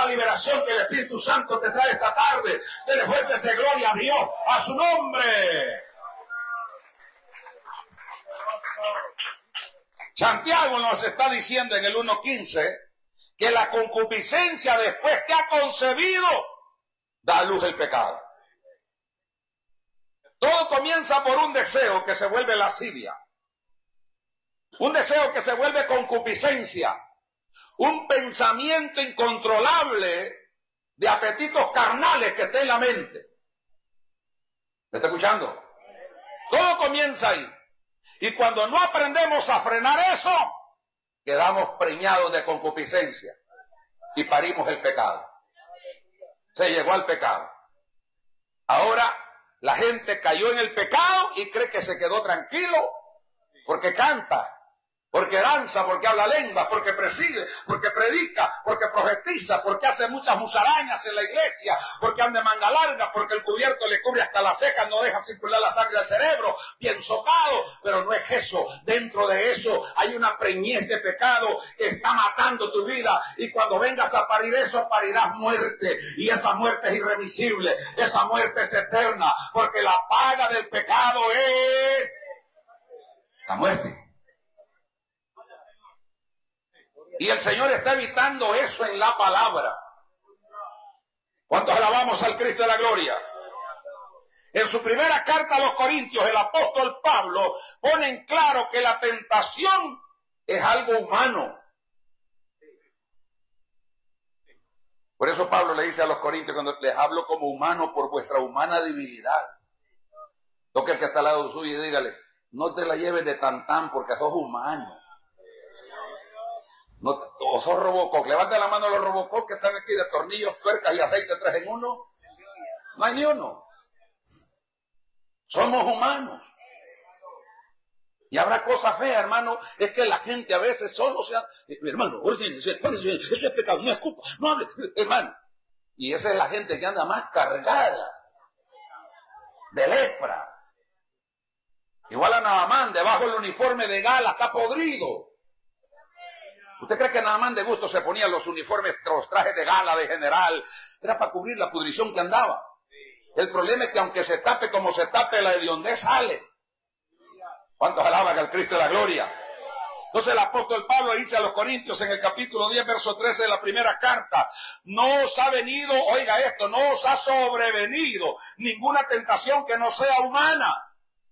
la liberación que el Espíritu Santo te trae esta tarde. Dele fuerte esa gloria a Dios, a su nombre. Santiago nos está diciendo en el 1:15 que la concupiscencia, después que ha concebido, da a luz el pecado. Todo comienza por un deseo que se vuelve lascivia, un deseo que se vuelve concupiscencia, un pensamiento incontrolable de apetitos carnales que está en la mente. ¿Me está escuchando? Todo comienza ahí. Y cuando no aprendemos a frenar eso, quedamos preñados de concupiscencia y parimos el pecado. Se llegó al pecado. Ahora la gente cayó en el pecado y cree que se quedó tranquilo porque canta, porque danza, porque habla lenguas, porque preside, porque predica, porque profetiza, porque hace muchas musarañas en la iglesia, porque anda de manga larga, porque el cubierto le cubre hasta las cejas, no deja circular la sangre al cerebro, bien socado. Pero no es eso. Dentro de eso hay una preñez de pecado que está matando tu vida, y cuando vengas a parir eso, parirás muerte, y esa muerte es irremisible, esa muerte es eterna, porque la paga del pecado es la muerte. Y el Señor está evitando eso en la palabra. ¿Cuántos alabamos al Cristo de la gloria? En su primera carta a los Corintios, el apóstol Pablo pone en claro que la tentación es algo humano. Por eso Pablo le dice a los Corintios, cuando les hablo como humano por vuestra humana debilidad. Toque el que está al lado suyo y dígale, no te la lleves de tantán porque sos humano. No, o sos Robocop. Levanta la mano a los Robocop que están aquí de tornillos, tuercas y aceite 3 en 1. No hay ni uno. Somos humanos. Y habrá cosas feas, hermano. Es que la gente a veces solo hermano, ordénese, eso es pecado, no escupa, no hable, hermano. Y esa es la gente que anda más cargada de lepra. Igual a Naamán, debajo del uniforme de gala, está podrido. ¿Usted cree que Naamán de gusto se ponía los uniformes, los trajes de gala, de general? Era para cubrir la pudrición que andaba. El problema es que aunque se tape como se tape, la hediondez sale. ¿Cuántos alaban al Cristo de la gloria? Entonces el apóstol Pablo dice a los Corintios en el capítulo 10, verso 13 de la primera carta, no os ha venido, oiga esto, no os ha sobrevenido ninguna tentación que no sea humana.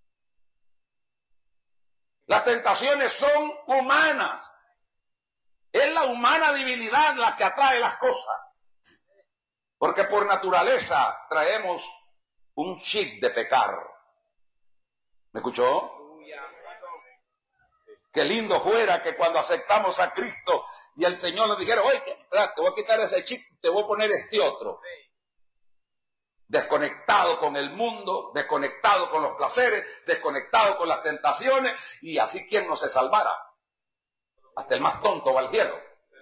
Las tentaciones son humanas. Es la humana debilidad la que atrae las cosas. Porque por naturaleza traemos un chip de pecar. ¿Me escuchó? Qué lindo fuera que cuando aceptamos a Cristo y el Señor nos dijera, oye, te voy a quitar ese chip, te voy a poner este otro. Desconectado con el mundo, desconectado con los placeres, desconectado con las tentaciones, y así quien no se salvara. Hasta el más tonto va al cielo.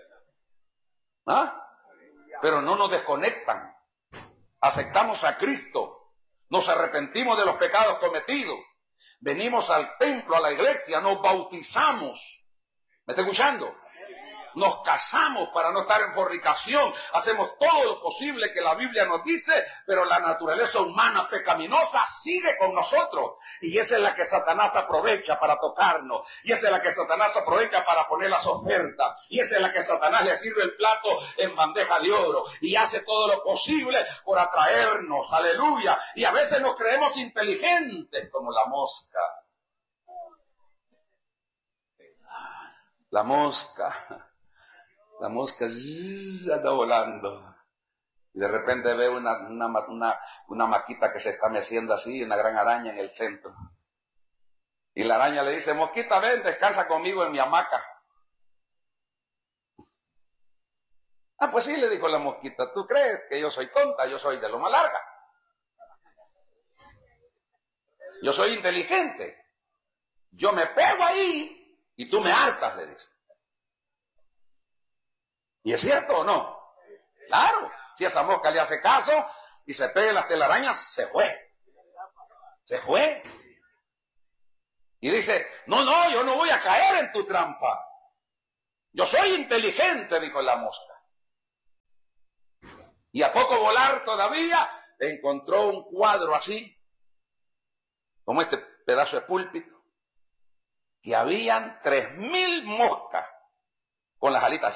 ¿Ah? Pero no nos desconectan. Aceptamos a Cristo. Nos arrepentimos de los pecados cometidos. Venimos al templo, a la iglesia, nos bautizamos. ¿Me está escuchando? Nos casamos para no estar en fornicación. Hacemos todo lo posible que la Biblia nos dice, pero la naturaleza humana pecaminosa sigue con nosotros. Y esa es la que Satanás aprovecha para tocarnos. Y esa es la que Satanás aprovecha para poner las ofertas. Y esa es la que Satanás le sirve el plato en bandeja de oro. Y hace todo lo posible por atraernos. Aleluya. Y a veces nos creemos inteligentes como la mosca. La mosca. La mosca anda volando. Y de repente ve una maquita que se está meciendo así, una gran araña en el centro. Y la araña le dice, mosquita, ven, descansa conmigo en mi hamaca. Ah, pues sí, le dijo la mosquita, ¿tú crees que yo soy tonta? Yo soy de lo más larga. Yo soy inteligente. Yo me pego ahí y tú me hartas, le dice. ¿Y es cierto o no? Claro, si esa mosca le hace caso y se pega en las telarañas, se fue. Se fue. Y dice, no, yo no voy a caer en tu trampa. Yo soy inteligente, dijo la mosca. Y a poco volar todavía, encontró un cuadro así, como este pedazo de púlpito, que habían 3,000 moscas con las alitas.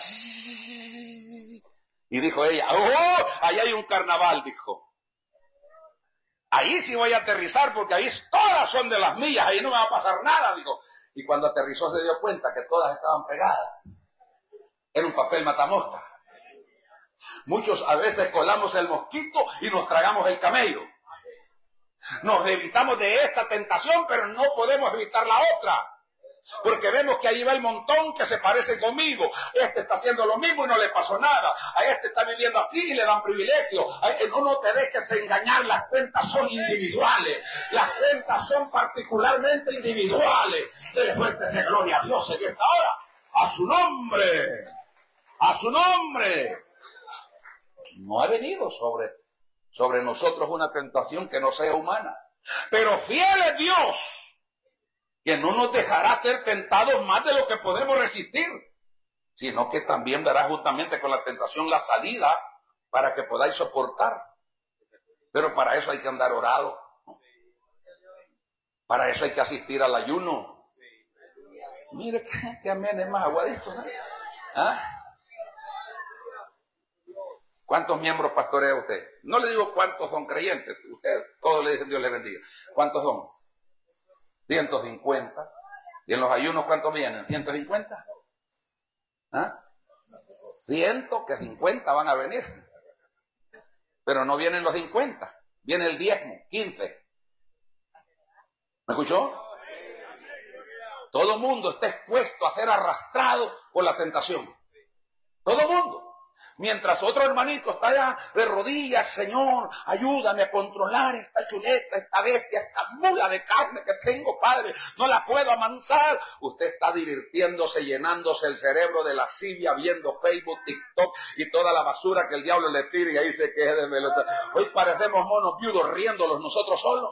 Y dijo ella, ¡oh! Ahí hay un carnaval, dijo. Ahí sí voy a aterrizar porque ahí todas son de las mías, ahí no me va a pasar nada, dijo. Y cuando aterrizó se dio cuenta que todas estaban pegadas. Era un papel matamosca. Muchos a veces colamos el mosquito y nos tragamos el camello. Nos evitamos de esta tentación, pero no podemos evitar la otra. Porque vemos que ahí va el montón que se parece conmigo. Este está haciendo lo mismo y no le pasó nada. A este está viviendo así y le dan privilegio. No te dejes engañar, las cuentas son individuales. Las cuentas son particularmente individuales. Dele fuerte esa gloria a Dios en esta hora. A su nombre. A su nombre. No ha venido sobre nosotros una tentación que no sea humana. Pero fiel es Dios, que no nos dejará ser tentados más de lo que podemos resistir, sino que también dará juntamente con la tentación la salida para que podáis soportar. Pero para eso hay que andar orado. Para eso hay que asistir al ayuno. Mire que amén, es más aguadito. ¿Ah? ¿Cuántos miembros pastorea usted? No le digo cuántos son creyentes. Usted, todos le dicen Dios le bendiga. ¿Cuántos son? 150. ¿Y en los ayunos cuántos vienen? 150. ¿Ah? 150 van a venir. Pero no vienen los 50. Viene el diezmo, 15. ¿Me escuchó? Todo mundo está expuesto a ser arrastrado por la tentación. Todo mundo. Mientras otro hermanito está allá de rodillas, Señor, ayúdame a controlar esta chuleta, esta bestia, esta mula de carne que tengo, Padre, no la puedo amansar. Usted está divirtiéndose, llenándose el cerebro de lascivia, viendo Facebook, TikTok y toda la basura que el diablo le tira y ahí se quede de melota. Hoy parecemos monos viudos riéndolos nosotros solos.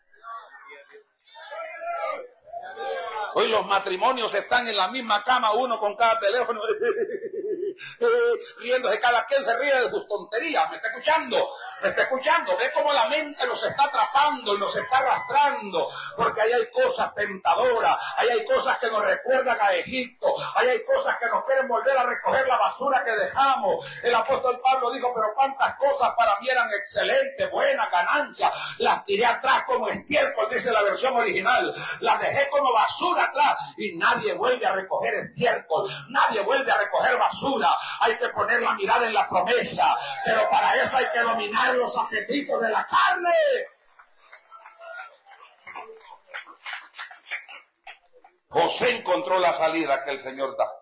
Hoy los matrimonios están en la misma cama, uno con cada teléfono, riéndose, cada quien se ríe de sus tonterías. ¿Me está escuchando? ¿Me está escuchando? Ve cómo la mente nos está atrapando y nos está arrastrando, porque ahí hay cosas tentadoras, ahí hay cosas que nos recuerdan a Egipto, ahí hay cosas que nos quieren volver a recoger la basura que dejamos. El apóstol Pablo dijo, pero cuántas cosas para mí eran excelentes, buenas, ganancias, las tiré atrás como estiércol, dice la versión original, las dejé como basura atrás, y nadie vuelve a recoger estiércol, nadie vuelve a recoger basura. Hay que poner la mirada en la promesa, pero para eso hay que dominar los apetitos de la carne. José encontró la salida que el Señor da.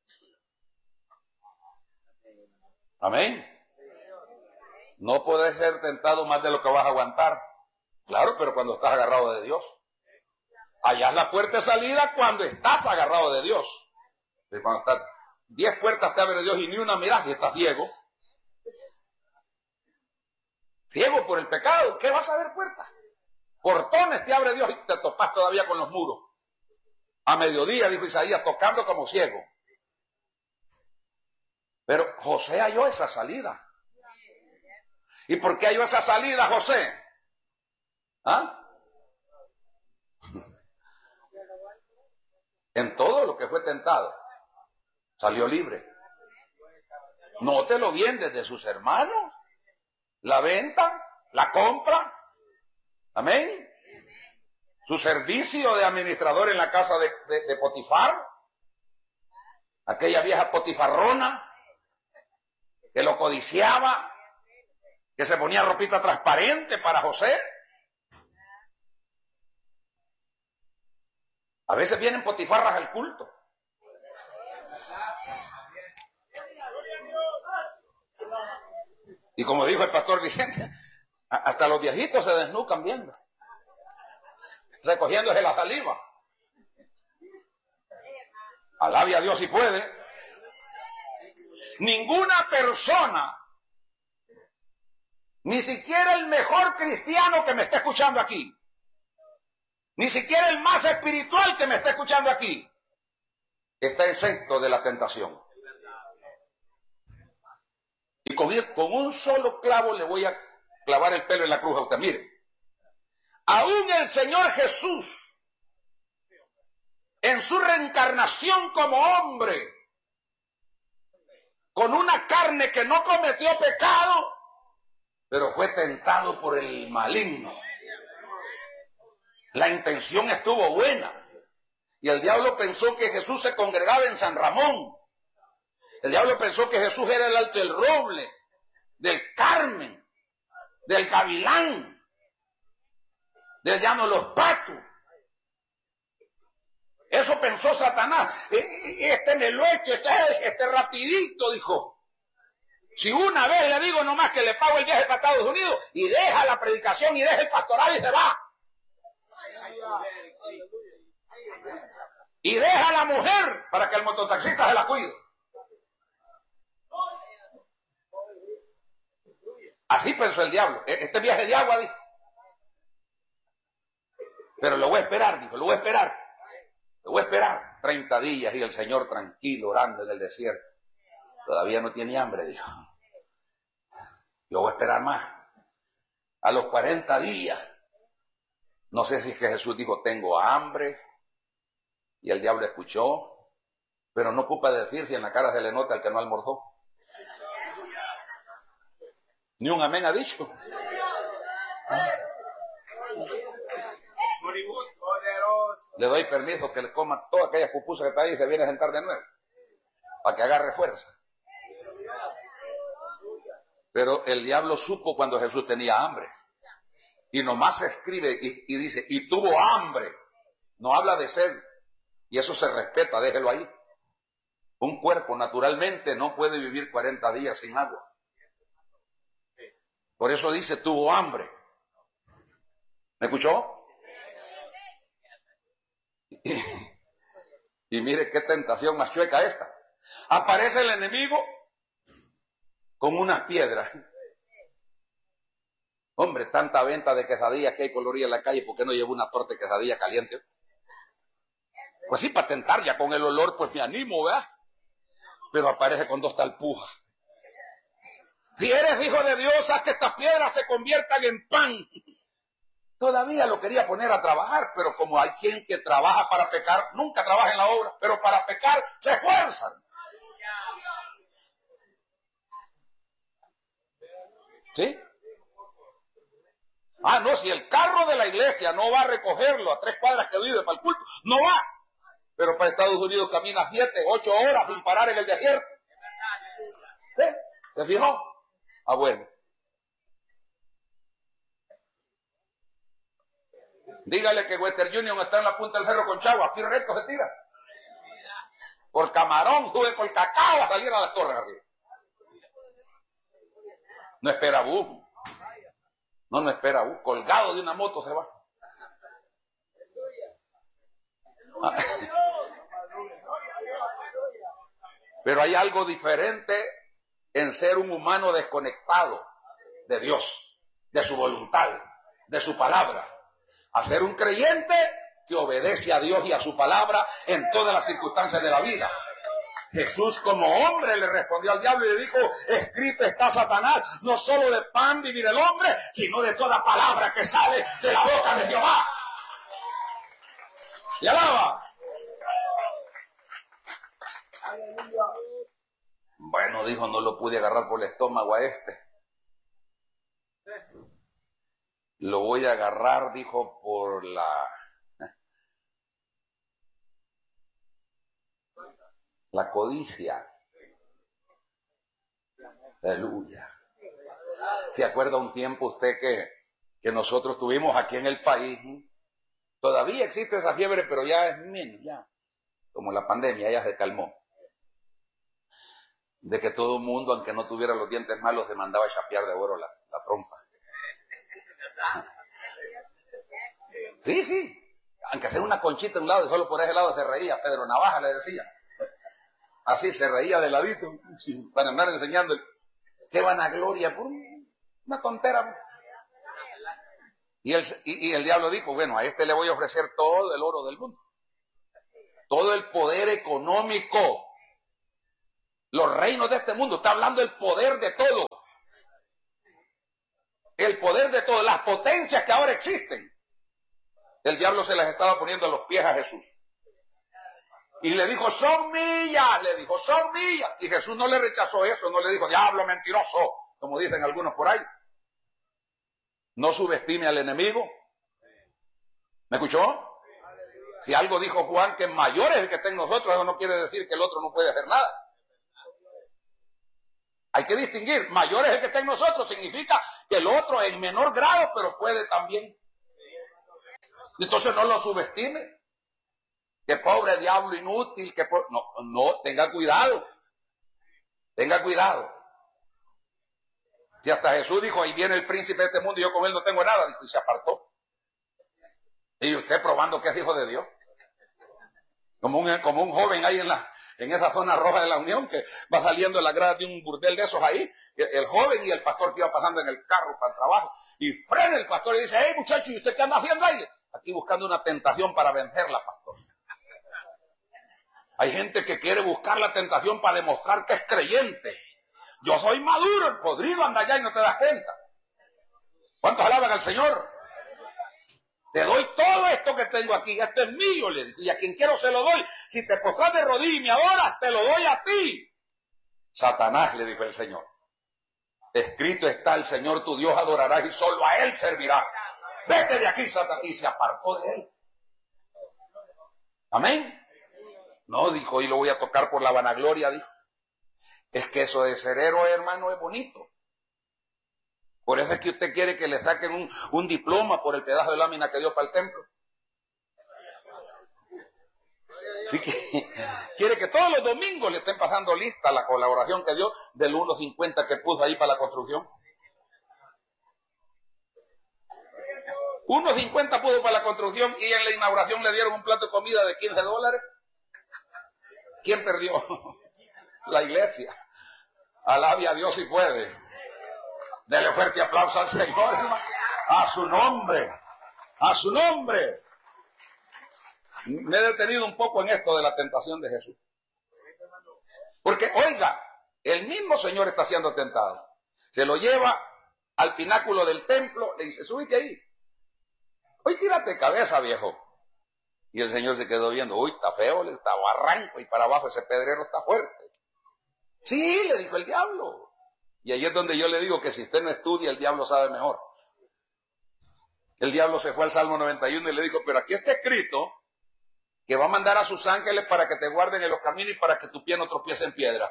Amén. No puedes ser tentado más de lo que vas a aguantar. Claro, pero cuando estás agarrado de Dios. Allá es la puerta de salida cuando estás agarrado de Dios. Y cuando estás, 10 puertas te abre Dios y ni una miras y estás ciego. Ciego por el pecado. ¿Qué vas a ver puertas? Portones te abre Dios y te topas todavía con los muros. A mediodía, dijo Isaías, tocando como ciego. Pero José halló esa salida. ¿Y por qué halló esa salida, José? ¿Ah? En todo lo que fue tentado, salió libre. Nótelo bien, desde sus hermanos, la venta, la compra, amén. Su servicio de administrador en la casa de Potifar, aquella vieja potifarrona que lo codiciaba, que se ponía ropita transparente para José. A veces vienen potifarras al culto. Y como dijo el pastor Vicente, hasta los viejitos se desnucan viendo, recogiéndose la saliva. Alabe a Dios si puede. Ninguna persona, ni siquiera el mejor cristiano que me está escuchando aquí, ni siquiera el más espiritual que me está escuchando aquí, está exento de la tentación. Y con un solo clavo le voy a clavar el pelo en la cruz a usted. Mire, aún el Señor Jesús, en su reencarnación como hombre, con una carne que no cometió pecado, pero fue tentado por el maligno. La intención estuvo buena. Y el diablo pensó que Jesús se congregaba en San Ramón. El diablo pensó que Jesús era el Alto del Roble, del Carmen, del Gavilán, del Llano de los Patos. Eso pensó Satanás. Este me lo echo, este rapidito, dijo. Si una vez le digo nomás que le pago el viaje para Estados Unidos y deja la predicación y deja el pastorado y se va. Y deja a la mujer para que el mototaxista se la cuide. Así pensó el diablo. Este viaje de agua, dijo. Pero lo voy a esperar, dijo, lo voy a esperar. Lo voy a esperar 30 días y el Señor tranquilo orando en el desierto. Todavía no tiene hambre, dijo. Yo voy a esperar más. A los 40 días. No sé si es que Jesús dijo, tengo hambre. Y el diablo escuchó. Pero no ocupa decir si en la cara se le nota el que no almorzó. Ni un amén ha dicho. Le doy permiso que le coma todas aquellas pupusas que está ahí y se viene a sentar de nuevo. Para que agarre fuerza. Pero el diablo supo cuando Jesús tenía hambre. Y nomás se escribe y dice, y tuvo hambre. No habla de sed. Y eso se respeta, déjelo ahí. Un cuerpo naturalmente no puede vivir 40 días sin agua. Por eso dice, tuvo hambre. ¿Me escuchó? Y mire qué tentación más chueca esta. Aparece el enemigo con unas piedras. Hombre, tanta venta de quesadillas que hay por la orilla de la calle, ¿por qué no llevo una torta de quesadilla caliente? Pues sí, para tentar, ya con el olor, pues me animo, ¿verdad? Pero aparece con 2 talpujas. Si eres hijo de Dios, haz que estas piedras se conviertan en pan. Todavía lo quería poner a trabajar, pero como hay quien que trabaja para pecar, nunca trabaja en la obra, pero para pecar se esfuerzan. ¿Sí? Ah, no, si el carro de la iglesia no va a recogerlo a 3 cuadras que vive para el culto, no va. Pero para Estados Unidos camina 7, 8 horas sin parar en el desierto. ¿Sí? ¿Se fijó? Ah, bueno. Dígale que Western Union está en la punta del cerro con Chagua, aquí recto se tira. Por Camarón, sube por Cacao a salir a las torres arriba. No espera bus. No espera bus. Colgado de una moto se va. Pero hay algo diferente en ser un humano desconectado de Dios, de su voluntad, de su palabra. A ser un creyente que obedece a Dios y a su palabra en todas las circunstancias de la vida. Jesús como hombre le respondió al diablo y le dijo, escrito está, Satanás, no solo de pan vivir el hombre, sino de toda palabra que sale de la boca de Jehová. Y alaba. Bueno, dijo, no lo pude agarrar por el estómago a este. Lo voy a agarrar, dijo, por la codicia. Aleluya. ¿Se acuerda un tiempo usted que nosotros tuvimos aquí en el país? Todavía existe esa fiebre, pero ya es menos, ya. Como la pandemia, ya se calmó. De que todo el mundo, aunque no tuviera los dientes malos, se mandaba a chapear de oro la trompa. Sí, sí. Aunque sea una conchita a un lado y solo por ese lado se reía. Pedro Navaja le decía. Así se reía de ladito para andar enseñando. Qué vanagloria, por una tontera. Y el diablo dijo, bueno, a este le voy a ofrecer todo el oro del mundo. Todo el poder económico. Los reinos de este mundo. Está hablando del poder de todo. el poder de todas las potencias que ahora existen, el diablo se las estaba poniendo a los pies a Jesús. Y le dijo, son mías, le dijo, son mías. Y Jesús no le rechazó eso, no le dijo, diablo mentiroso, como dicen algunos por ahí. No subestime al enemigo. ¿Me escuchó? Si algo dijo Juan, que mayor es el que está en nosotros, eso no quiere decir que el otro no puede hacer nada. Hay que distinguir, mayor es el que está en nosotros, significa que el otro en menor grado, pero puede también. Entonces no lo subestime. Que pobre diablo inútil, que no, tenga cuidado. Tenga cuidado. Si hasta Jesús dijo, ahí viene el príncipe de este mundo y yo con él no tengo nada, dijo, y se apartó. Y usted probando que es hijo de Dios. Como un joven ahí en esa zona roja de la Unión, que va saliendo en la grada de un burdel de esos ahí, el joven y el pastor que iba pasando en el carro para el trabajo, y frena el pastor y dice, hey muchacho, ¿y usted qué anda haciendo ahí? Aquí buscando una tentación para vencerla, pastor. Hay gente que quiere buscar la tentación para demostrar que es creyente. Yo soy maduro, el podrido anda allá y no te das cuenta. ¿Cuántos alaban al Señor? Te doy todo esto que tengo aquí, esto es mío, le dijo, y a quien quiero se lo doy. Si te postras de rodillas y me adoras, te lo doy a ti. Satanás, le dijo el Señor, escrito está, el Señor tu Dios adorarás y solo a Él servirás. Vete de aquí, Satanás. Y se apartó de él. Amén. No, dijo, y lo voy a tocar por la vanagloria, dijo. Es que eso de ser héroe, hermano, es bonito. Por eso es que usted quiere que le saquen un diploma por el pedazo de lámina que dio para el templo. Sí, quiere que todos los domingos le estén pasando lista la colaboración que dio del 1.50 que puso ahí para la construcción. 1.50 puso para la construcción y en la inauguración le dieron un plato de comida de $15. ¿Quién perdió? La iglesia. Alabe a Dios si puede. Dele fuerte aplauso al Señor, hermano. A su nombre. A su nombre. Me he detenido un poco en esto de la tentación de Jesús. Porque, oiga, el mismo Señor está siendo tentado. Se lo lleva al pináculo del templo, le dice, súbite ahí. Hoy tírate cabeza, viejo. Y el Señor se quedó viendo, uy, está feo, está barranco y para abajo ese pedrero está fuerte. Sí, le dijo el diablo. Y ahí es donde yo le digo que si usted no estudia, el diablo sabe mejor. El diablo se fue al Salmo 91 y le dijo, pero aquí está escrito que va a mandar a sus ángeles para que te guarden en los caminos y para que tu pie no tropiece en piedra.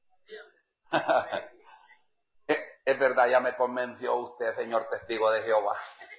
Es verdad, ya me convenció usted, señor testigo de Jehová.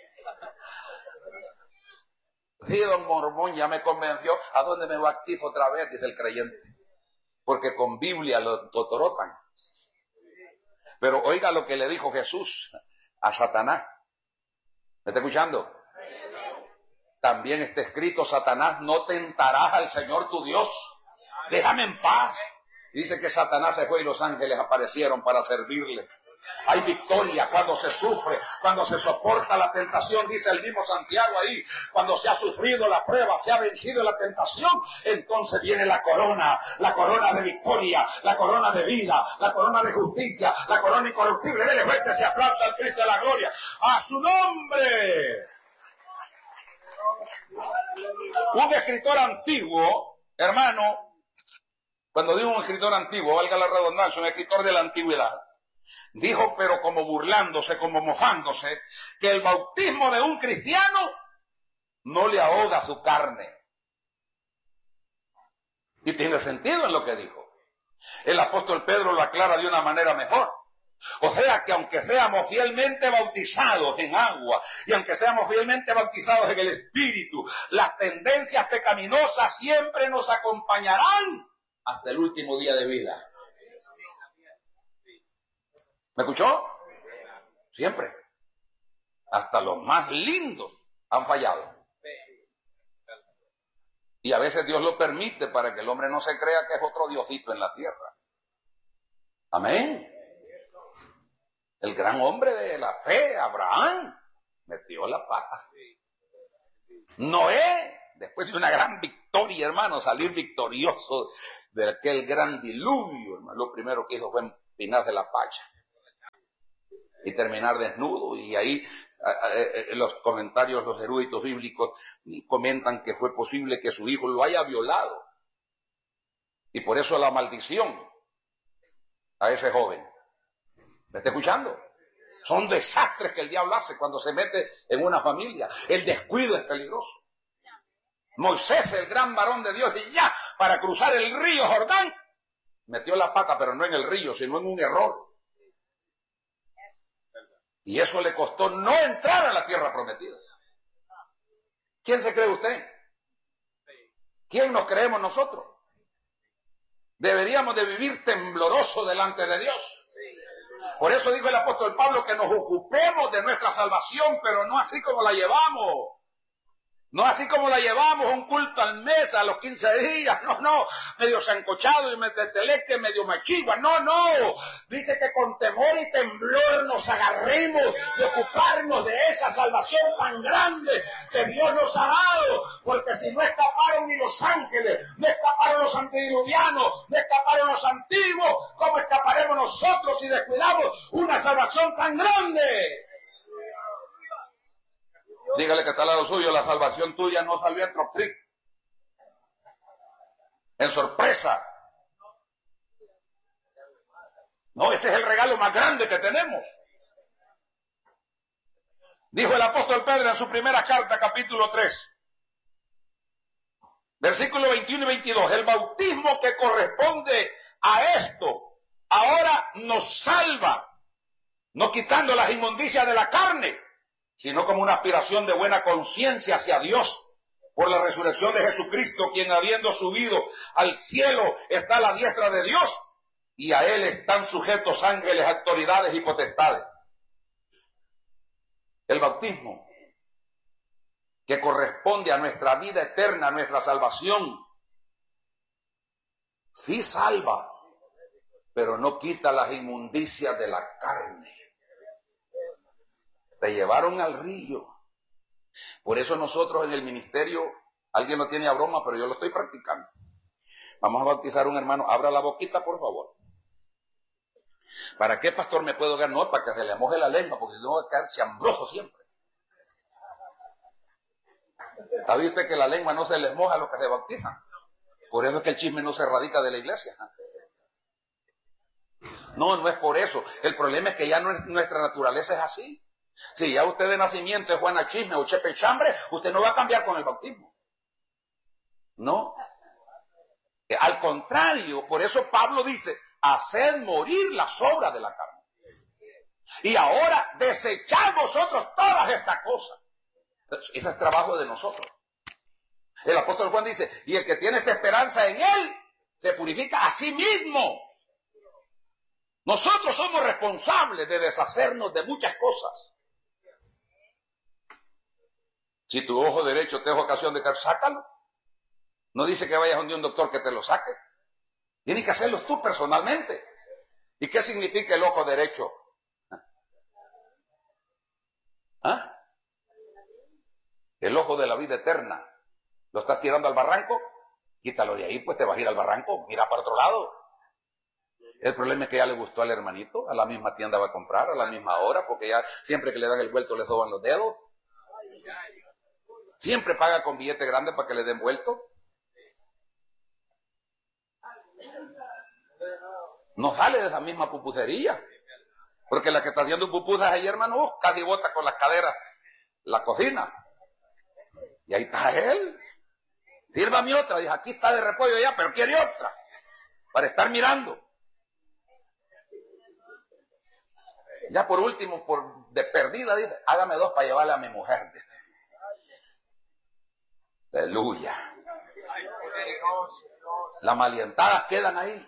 Sí, don Mormón, ya me convenció. ¿A dónde me bautizo otra vez? Dice el creyente. Porque con Biblia lo totorotan. Pero oiga lo que le dijo Jesús a Satanás. ¿Me está escuchando? También está escrito, Satanás, no tentarás al Señor tu Dios. Déjame en paz. Dice que Satanás se fue y los ángeles aparecieron para servirle. Hay victoria cuando se sufre, cuando se soporta la tentación, dice el mismo Santiago ahí. Cuando se ha sufrido la prueba, se ha vencido la tentación, entonces viene la corona de victoria, la corona de vida, la corona de justicia, la corona incorruptible. Dele fuerte ese aplauso al Cristo de la gloria. ¡A su nombre! Un escritor antiguo, hermano, cuando digo un escritor antiguo, valga la redundancia, un escritor de la antigüedad, dijo, pero como burlándose, como mofándose, que el bautismo de un cristiano no le ahoga su carne. Y tiene sentido en lo que dijo. El apóstol Pedro lo aclara de una manera mejor. O sea que aunque seamos fielmente bautizados en agua y aunque seamos fielmente bautizados en el Espíritu, las tendencias pecaminosas siempre nos acompañarán hasta el último día de vida. ¿Me escuchó? Siempre. Hasta los más lindos han fallado. Y a veces Dios lo permite para que el hombre no se crea que es otro diosito en la tierra. Amén. El gran hombre de la fe, Abraham, metió la pata. Noé, después de una gran victoria, hermano, salir victorioso de aquel gran diluvio, hermano, lo primero que hizo fue empinarse la pacha. y terminar desnudo. Y ahí los comentarios, los eruditos bíblicos comentan que fue posible que su hijo lo haya violado. Y por eso la maldición a ese joven. ¿Me está escuchando? Son desastres que el diablo hace cuando se mete en una familia. El descuido es peligroso. Moisés, el gran varón de Dios, y ya para cruzar el río Jordán, metió la pata, pero no en el río, sino en un error. Y eso le costó no entrar a la tierra prometida. ¿Quién se cree usted? ¿Quién nos creemos nosotros? Deberíamos de vivir tembloroso delante de Dios. Por eso dijo el apóstol Pablo que nos ocupemos de nuestra salvación, pero no así como la llevamos. No así como la llevamos, un culto al mes, a los 15 días, no, medio sancochado y meteteleque, medio machigua, no. Dice que con temor y temblor nos agarremos de ocuparnos de esa salvación tan grande que Dios nos ha dado, porque si no escaparon ni los ángeles, no escaparon los antediluvianos, no escaparon los antiguos, ¿cómo escaparemos nosotros si descuidamos una salvación tan grande? Dígale que está al lado suyo, la salvación tuya no salió en Troptrick, en sorpresa. No, ese es el regalo más grande que tenemos. Dijo el apóstol Pedro en su primera carta, capítulo 3, versículos 21 y 22, el bautismo que corresponde a esto ahora nos salva, no quitando las inmundicias de la carne, sino como una aspiración de buena conciencia hacia Dios por la resurrección de Jesucristo, quien habiendo subido al cielo está a la diestra de Dios, y a él están sujetos ángeles, autoridades y potestades. El bautismo que corresponde a nuestra vida eterna, a nuestra salvación, sí salva, pero no quita las inmundicias de la carne. Te llevaron al río. Por eso nosotros en el ministerio, alguien no tiene a broma, pero yo lo estoy practicando. Vamos a bautizar a un hermano. Abra la boquita, por favor. ¿Para qué, pastor, me puedo ganar? No, para que se le moje la lengua, porque si no va a quedar chambroso siempre. ¿Sabe usted que la lengua no se les moja a los que se bautizan? Por eso es que el chisme no se erradica de la iglesia. No es por eso. El problema es que ya nuestra naturaleza es así. Si ya usted de nacimiento es Juana Chisme o Chepe Chambre, usted no va a cambiar con el bautismo. No. Al contrario, por eso Pablo dice, haced morir las obras de la carne. Y ahora desechad vosotros todas estas cosas. Ese es trabajo de nosotros. El apóstol Juan dice, y el que tiene esta esperanza en él, se purifica a sí mismo. Nosotros somos responsables de deshacernos de muchas cosas. Si tu ojo derecho te es ocasión de caer, sácalo. No dice que vayas a un doctor que te lo saque. Tienes que hacerlo tú personalmente. ¿Y qué significa el ojo derecho? ¿Ah? El ojo de la vida eterna. ¿Lo estás tirando al barranco? Quítalo de ahí, pues te vas a ir al barranco. Mira para otro lado. El problema es que ya le gustó al hermanito. A la misma tienda va a comprar, a la misma hora, porque ya siempre que le dan el vuelto le soban los dedos. Siempre paga con billete grande para que le den vuelto. No sale de esa misma pupusería. Porque la que está haciendo pupusas ahí, hermano, casi bota con las caderas la cocina. Y ahí está él. Sírvame otra. Dice, aquí está de repollo ya, pero quiere otra. Para estar mirando. Ya por último, de perdida, dice, hágame 2 para llevarle a mi mujer. Aleluya. Las malientadas quedan ahí.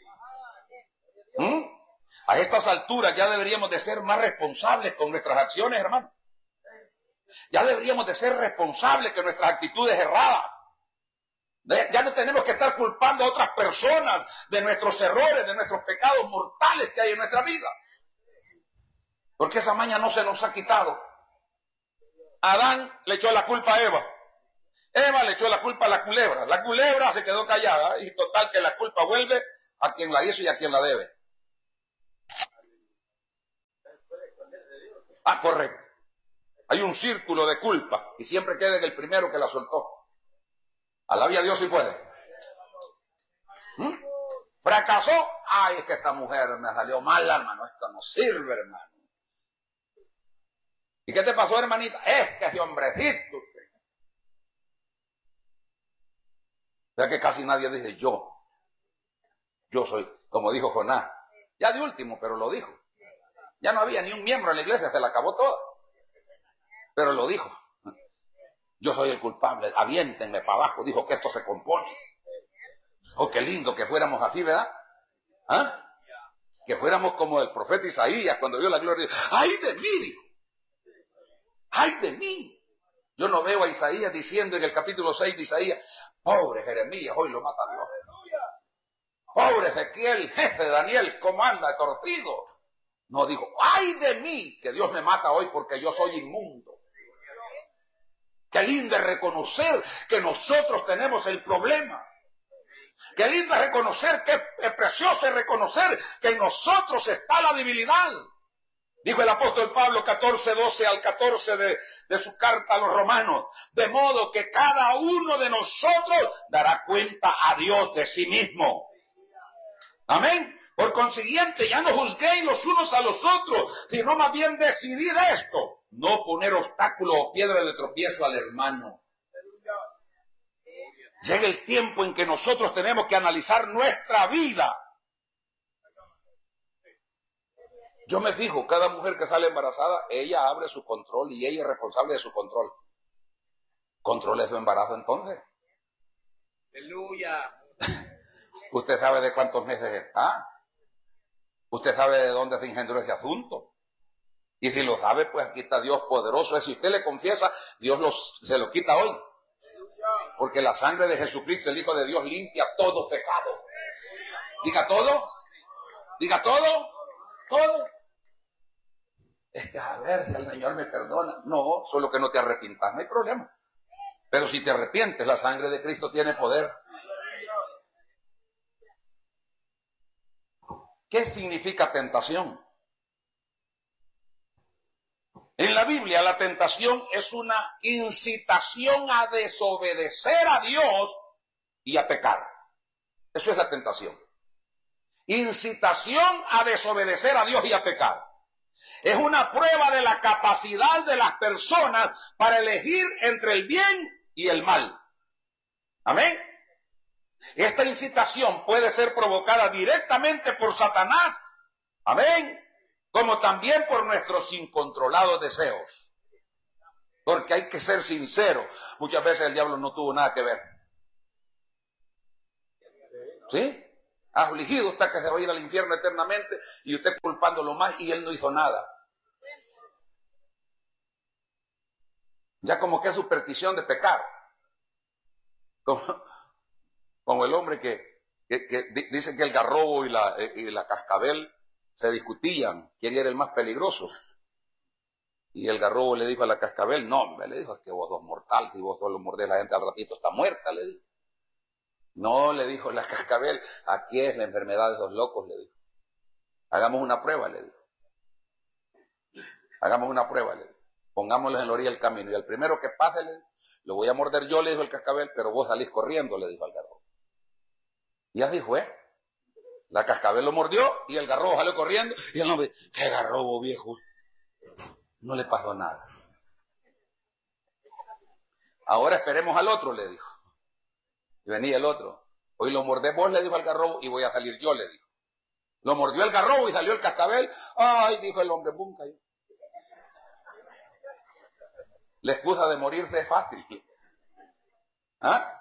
A estas alturas ya deberíamos de ser más responsables con nuestras acciones, hermano. Ya deberíamos de ser responsables con nuestras actitudes erradas. Ya no tenemos que estar culpando a otras personas de nuestros errores, de nuestros pecados mortales que hay en nuestra vida. Porque esa maña no se nos ha quitado. Adán le echó la culpa a Eva. Eva le echó la culpa a la culebra. La culebra se quedó callada y total que la culpa vuelve a quien la hizo y a quien la debe. Ah, correcto. Hay un círculo de culpa y siempre queda en el primero que la soltó. Alabe a Dios si puede. Fracasó. Ay, es que esta mujer me salió mal, hermano. Esto no sirve, hermano. ¿Y qué te pasó, hermanita? Es que ese hombrecito. O sea que casi nadie dice yo soy, como dijo Jonás. Ya de último, pero lo dijo. Ya no había ni un miembro en la iglesia, se la acabó toda. Pero lo dijo. Yo soy el culpable, aviéntenme para abajo. Dijo que esto se compone. Oh, qué lindo que fuéramos así, ¿verdad? ¿Ah? Que fuéramos como el profeta Isaías cuando vio la gloria. ¡Ay de mí! ¡Ay de mí! Yo no veo a Isaías diciendo en el capítulo 6 de Isaías, pobre Jeremías, hoy lo mata Dios. Pobre Ezequiel, jefe de Daniel, cómo anda torcido. No digo, ¡ay de mí! Que Dios me mata hoy porque yo soy inmundo. Qué lindo es reconocer que nosotros tenemos el problema. Qué lindo es reconocer, qué precioso es reconocer que en nosotros está la debilidad. Dijo el apóstol Pablo 14:12 al 14 de su carta a los romanos. De modo que cada uno de nosotros dará cuenta a Dios de sí mismo. Amén. Por consiguiente, ya no juzguéis los unos a los otros, sino más bien decidid esto. No poner obstáculo o piedra de tropiezo al hermano. Llega el tiempo en que nosotros tenemos que analizar nuestra vida. Yo me fijo, cada mujer que sale embarazada, ella abre su control y ella es responsable de su control. ¿Controle su embarazo entonces? Aleluya. Usted sabe de cuántos meses está. Usted sabe de dónde se engendró ese asunto. Y si lo sabe, pues aquí está Dios poderoso. Si usted le confiesa, Dios se lo quita hoy. Porque la sangre de Jesucristo, el Hijo de Dios, limpia todo pecado. Diga todo. Diga todo. Todo. Es que a ver si el Señor me perdona. No, solo que no te arrepientas, no hay problema. Pero si te arrepientes, la sangre de Cristo tiene poder. ¿Qué significa tentación? En la Biblia la tentación es una incitación a desobedecer a Dios y a pecar. Eso es la tentación. Incitación a desobedecer a Dios y a pecar. Es una prueba de la capacidad de las personas para elegir entre el bien y el mal. Amén. Esta incitación puede ser provocada directamente por Satanás. Amén. Como también por nuestros incontrolados deseos. Porque hay que ser sincero. Muchas veces el diablo no tuvo nada que ver. ¿Sí? Afligido está que se va a ir al infierno eternamente y usted culpándolo más y él no hizo nada. Ya como que es superstición de pecar. Como el hombre que dice que el garrobo y la cascabel se discutían quién era el más peligroso. Y el garrobo le dijo a la cascabel, no, hombre, le dijo, es que vos sos mortal, si vos solo mordés la gente al ratito está muerta, le dijo. No, le dijo la cascabel, aquí es la enfermedad de esos locos, le dijo. Hagamos una prueba, le dijo. Hagamos una prueba, le dijo. Pongámoslos en la orilla del camino y al primero que pase, le dijo, lo voy a morder yo, le dijo el cascabel, pero vos salís corriendo, le dijo al garrobo. Y así fue. La cascabel lo mordió y el garrobo salió corriendo y el hombre, qué garrobo viejo. No le pasó nada. Ahora esperemos al otro, le dijo. Y venía el otro. Hoy lo mordé vos, le dijo al garrobo, y voy a salir yo, le dijo. Lo mordió el garrobo y salió el cascabel. Ay, dijo el hombre, ¡pum! Cayó. La excusa de morirse es fácil. ¿Ah?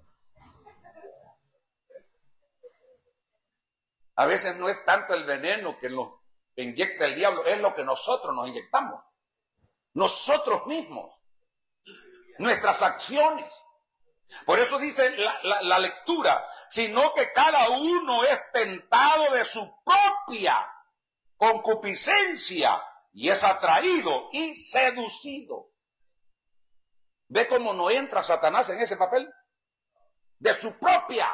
A veces no es tanto el veneno que nos inyecta el diablo, es lo que nosotros nos inyectamos. Nosotros mismos. Nuestras acciones. Por eso dice la lectura, sino que cada uno es tentado de su propia concupiscencia y es atraído y seducido. ¿Ve cómo no entra Satanás en ese papel? De su propia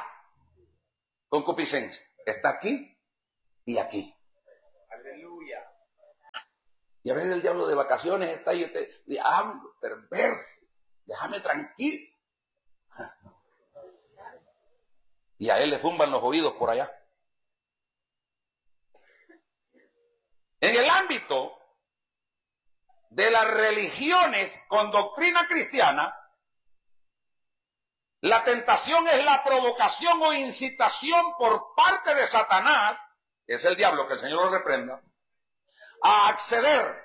concupiscencia. Está aquí y aquí. Aleluya. Y a veces el diablo de vacaciones está ahí, diablo, perverso, déjame tranquilo. Y a él le zumban los oídos por allá. En el ámbito de las religiones con doctrina cristiana, la tentación es la provocación o incitación por parte de Satanás, que es el diablo, que el Señor lo reprenda, a acceder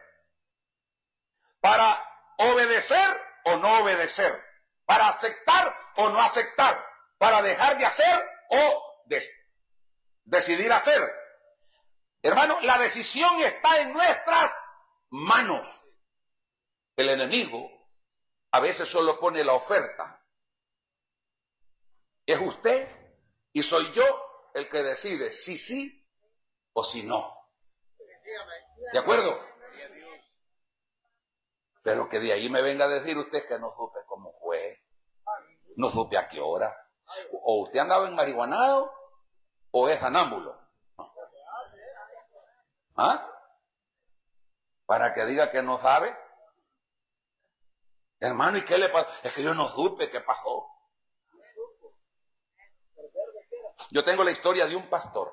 para obedecer o no obedecer, para aceptar o no aceptar, para dejar de hacer o decidir hacer. Hermano, la decisión está en nuestras manos. El enemigo a veces solo pone la oferta. Es usted y soy yo el que decide si sí o si no. ¿De acuerdo? Pero que de ahí me venga a decir usted que no supe cómo fue, no supe a qué hora. O usted andaba en marihuanado o es anámbulo. No. ¿Ah? Para que diga que no sabe. Hermano, ¿y qué le pasó? Es que yo no supe qué pasó. Yo tengo la historia de un pastor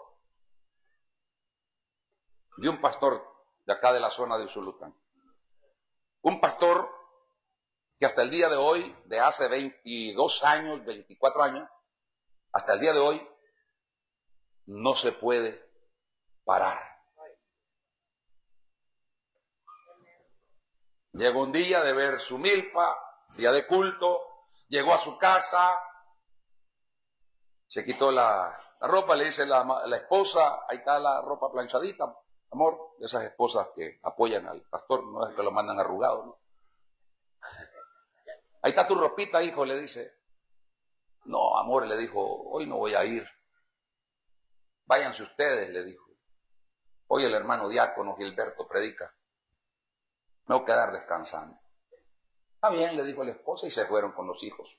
de acá de la zona de Usulután. Un pastor que hasta el día de hoy, de hace 22 años, 24 años, hasta el día de hoy, no se puede parar. Llegó un día de ver su milpa, día de culto, llegó a su casa, se quitó la ropa, le dice la esposa, ahí está la ropa planchadita, amor, de esas esposas que apoyan al pastor, no es que lo mandan arrugado, ¿no? Ahí está tu ropita, hijo, le dice. No, amor, le dijo, hoy no voy a ir. Váyanse ustedes, le dijo. Hoy el hermano diácono Gilberto predica. Me voy a quedar descansando. Está bien, le dijo la esposa, y se fueron con los hijos.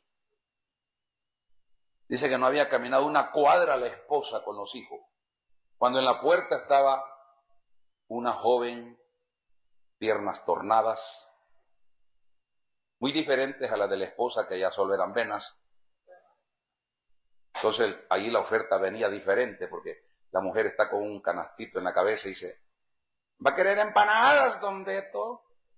Dice que no había caminado una cuadra la esposa con los hijos, cuando en la puerta estaba una joven, piernas tornadas, muy diferentes a las de la esposa, que ya solo eran venas. Entonces ahí la oferta venía diferente, porque la mujer está con un canastito en la cabeza y dice, ¿va a querer empanadas, don Beto?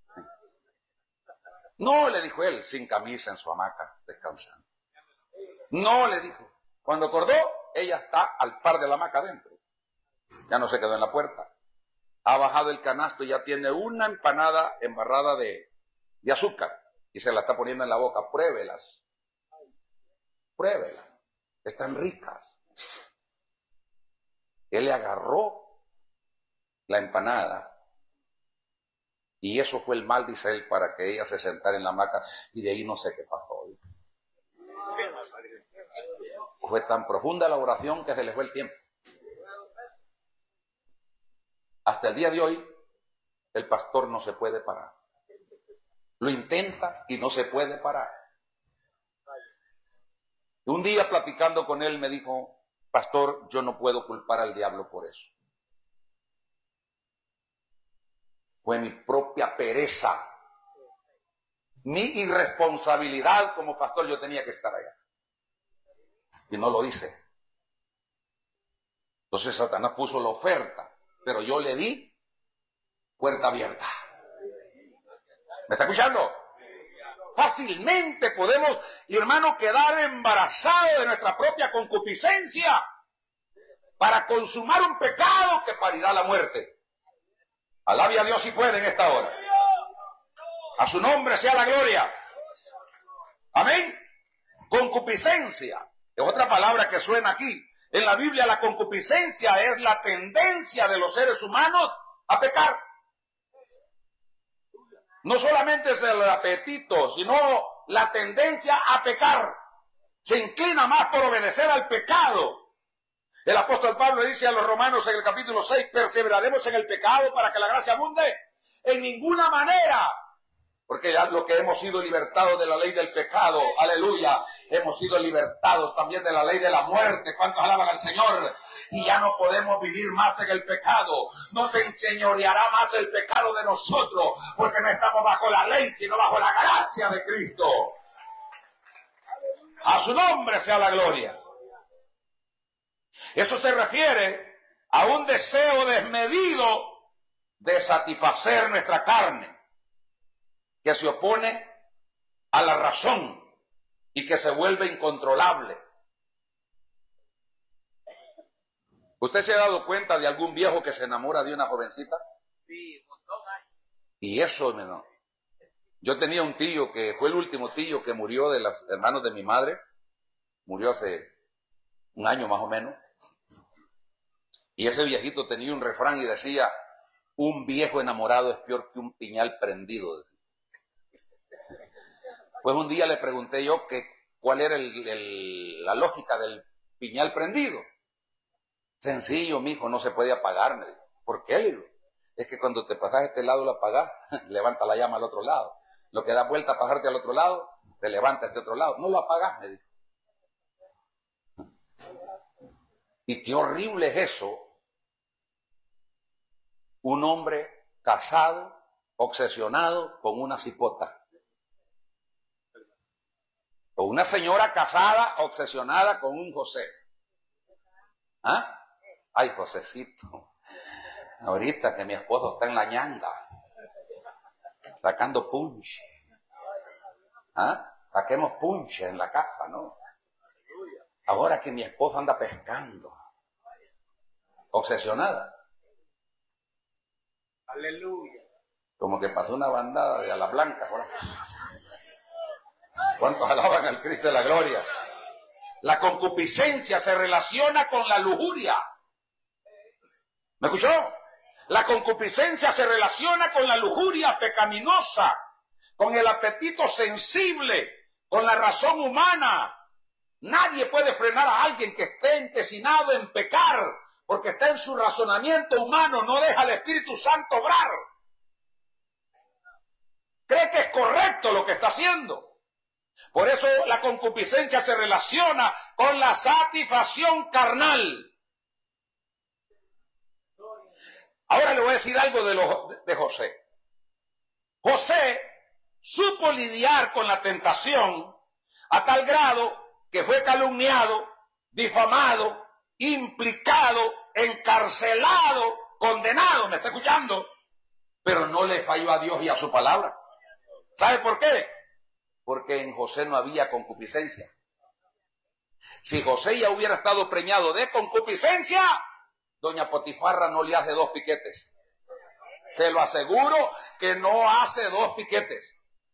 No, le dijo él, sin camisa en su hamaca, descansando. No, le dijo. Cuando acordó, ella está al par de la hamaca adentro. Ya no se quedó en la puerta. Ha bajado el canasto y ya tiene una empanada embarrada de azúcar. Y se la está poniendo en la boca. Pruébelas. Pruébelas. Están ricas. Él le agarró la empanada. Y eso fue el mal, dice él, para que ella se sentara en la hamaca. Y de ahí no sé qué pasó. Fue tan profunda la oración que se le fue el tiempo. Hasta el día de hoy, el pastor no se puede parar. Lo intenta y no se puede parar. Un día platicando con él me dijo, pastor, yo no puedo culpar al diablo por eso. Fue mi propia pereza, mi irresponsabilidad como pastor, yo tenía que estar allá. Y no lo hice. Entonces Satanás puso la oferta, pero yo le di puerta abierta. ¿Me está escuchando? Fácilmente podemos, hermano, quedar embarazados de nuestra propia concupiscencia para consumar un pecado que parirá la muerte. Alabe a Dios si puede en esta hora. A su nombre sea la gloria. Amén. Concupiscencia es otra palabra que suena aquí. En la Biblia la concupiscencia es la tendencia de los seres humanos a pecar. No solamente es el apetito, sino la tendencia a pecar. Se inclina más por obedecer al pecado. El apóstol Pablo dice a los romanos en el capítulo 6, perseveraremos en el pecado para que la gracia abunde. En ninguna manera. Porque ya lo que hemos sido libertados de la ley del pecado, aleluya, hemos sido libertados también de la ley de la muerte. ¿Cuántos alaban al Señor? Y ya no podemos vivir más en el pecado. No se enseñoreará más el pecado de nosotros, porque no estamos bajo la ley, sino bajo la gracia de Cristo. A su nombre sea la gloria. Eso se refiere a un deseo desmedido de satisfacer nuestra carne, que se opone a la razón y que se vuelve incontrolable. ¿Usted se ha dado cuenta de algún viejo que se enamora de una jovencita? Sí, un montón hay. Y eso, no. Yo tenía un tío que fue el último tío que murió de los hermanos de mi madre. Murió hace un año más o menos. Y ese viejito tenía un refrán y decía: un viejo enamorado es peor que un piñal prendido. Pues un día le pregunté yo que cuál era la lógica del piñal prendido. Sencillo, mijo, no se puede apagar, me dijo. ¿Por qué? Le digo. Es que cuando te pasas a este lado lo apagás, levanta la llama al otro lado. Lo que da vuelta a pasarte al otro lado, te levanta a este otro lado. No lo apagás, me dijo. Y qué horrible es eso. Un hombre casado, obsesionado con una cipota. O una señora casada, obsesionada con un José. ¿Ah? Ay, Josecito. Ahorita que mi esposo está en la ñanga, sacando punche. ¿Ah? Saquemos punche en la casa, ¿no? Ahora que mi esposo anda pescando. Obsesionada. Aleluya. Como que pasó una bandada de ala blanca. ¿Cuántos alaban al Cristo de la gloria? La concupiscencia se relaciona con la lujuria. ¿Me escuchó? La concupiscencia se relaciona con la lujuria pecaminosa, con el apetito sensible, con la razón humana. Nadie puede frenar a alguien que esté empecinado en pecar, porque está en su razonamiento humano, no deja al Espíritu Santo obrar. Cree que es correcto lo que está haciendo. Por eso la concupiscencia se relaciona con la satisfacción carnal. Ahora le voy a decir algo de José. José supo lidiar con la tentación a tal grado que fue calumniado, difamado, implicado, encarcelado, condenado. ¿Me está escuchando? Pero no le falló a Dios y a su palabra. ¿Sabe por qué? Porque en José no había concupiscencia. Si José ya hubiera estado preñado de concupiscencia, doña Potifarra no le hace 2 piquetes. Se lo aseguro que no hace 2 piquetes.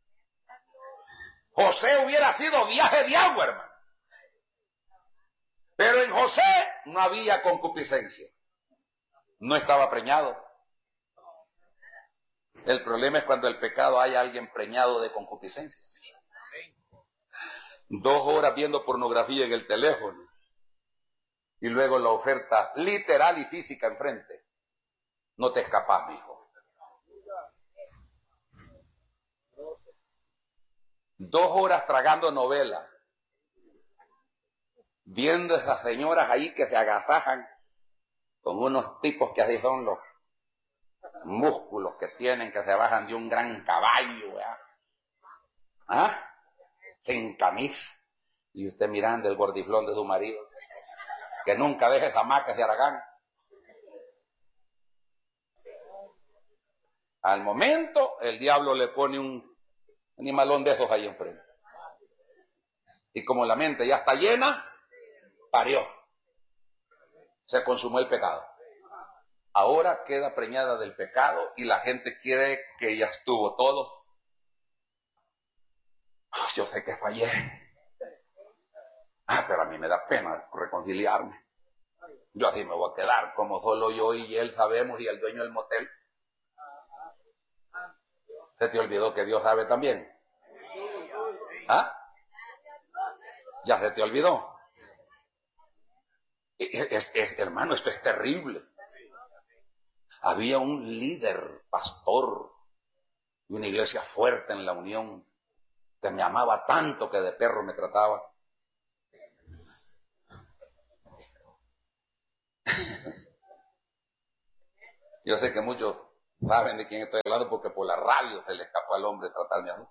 José hubiera sido viaje de agua, hermano. Pero en José no había concupiscencia. No estaba preñado. El problema es cuando el pecado hay alguien preñado de concupiscencia. 2 horas viendo pornografía en el teléfono. Y luego la oferta literal y física enfrente. No te escapas, mijo. 2 horas tragando novela. Viendo esas señoras ahí que se agasajan con unos tipos que así son los músculos que tienen, que se bajan de un gran caballo, ¿verdad? ¿Ah? Sin camisa. Y usted mirando el gordiflón de su marido, que nunca deje esa maca de Aragán. Al momento, el diablo le pone un animalón de esos ahí enfrente. Y como la mente ya está llena, parió. Se consumó el pecado. Ahora queda preñada del pecado y la gente quiere que ya estuvo todo. Yo sé que fallé. Pero a mí me da pena reconciliarme. Yo así me voy a quedar como solo yo y él sabemos y el dueño del motel. ¿Se te olvidó que Dios sabe también? ¿Ah? ¿Ya se te olvidó? Hermano, esto es terrible. Había un líder, pastor, de una iglesia fuerte en la Unión, que me amaba tanto que de perro me trataba. Yo sé que muchos saben de quién estoy hablando porque por la radio se le escapó al hombre tratarme así.